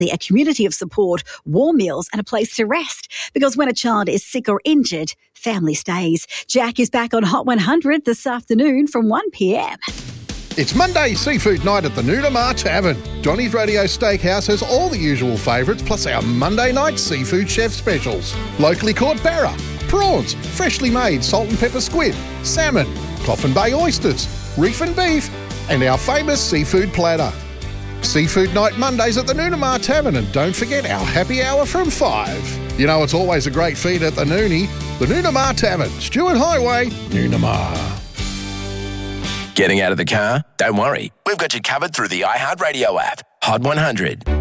a community of support, warm meals and a place to rest. Because when a child is sick or injured, family stays. Jack is back on Hot 100 this afternoon from 1 p.m. It's Monday seafood night at the Noonamar Tavern. Johnny's Radio Steakhouse has all the usual favourites, plus our Monday night seafood chef specials. Locally caught barra, prawns, freshly made salt and pepper squid, salmon, Coffin Bay oysters, reef and beef, and our famous seafood platter. Seafood night Mondays at the Noonamar Tavern, and don't forget our happy hour from 5. You know it's always a great feed at the Noonie. The Noonamar Tavern, Stewart Highway, Noonamar. Getting out of the car? Don't worry. We've got you covered through the iHeartRadio app. Hot 100.